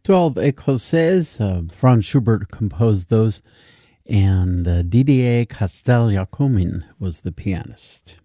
12 Écossaises, Franz Schubert composed those, and Didier Casteljacomin was the pianist.